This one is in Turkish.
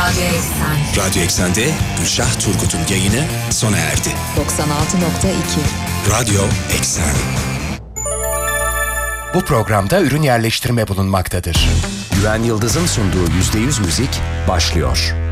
Radyo Eksen. Radyo Eksen'de Gülşah Turgut'un yayını sona erdi. 96.2 Radyo Eksen. Bu programda ürün yerleştirme bulunmaktadır. Güven Yıldız'ın sunduğu %100 müzik başlıyor.